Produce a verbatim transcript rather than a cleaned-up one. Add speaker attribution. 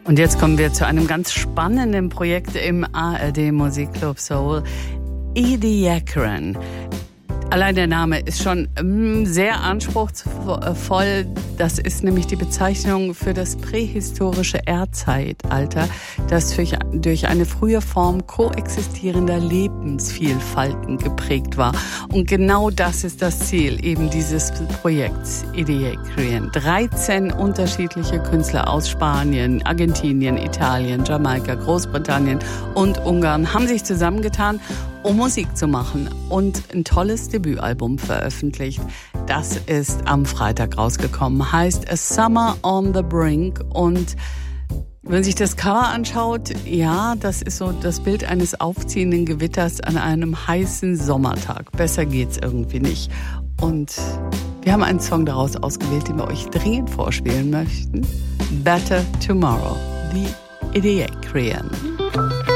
Speaker 1: Und jetzt kommen wir zu einem ganz spannenden Projekt im A R D Musikclub Soul. Ediacaran. Allein der Name ist schon mm, sehr anspruchsvoll. Das ist nämlich die Bezeichnung für das prähistorische Erdzeitalter, das durch, durch eine frühe Form koexistierender Lebensvielfalten geprägt war. Und genau das ist das Ziel eben dieses Projekts Ediacaran. dreizehn unterschiedliche Künstler aus Spanien, Argentinien, Italien, Jamaika, Großbritannien und Ungarn haben sich zusammengetan, um Musik zu machen und ein tolles Debütalbum veröffentlicht. Das ist am Freitag rausgekommen, heißt A Summer on the Brink. Und wenn sich das Cover anschaut, ja, das ist so das Bild eines aufziehenden Gewitters an einem heißen Sommertag. Besser geht's irgendwie nicht. Und wir haben einen Song daraus ausgewählt, den wir euch dringend vorspielen möchten. Better Tomorrow, The Ediacaran.